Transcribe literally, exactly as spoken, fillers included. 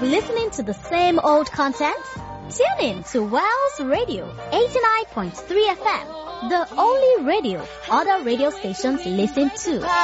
listening to the same old content? Tune in to Wells Radio eighty-nine point three F M, the only radio other radio stations listen to.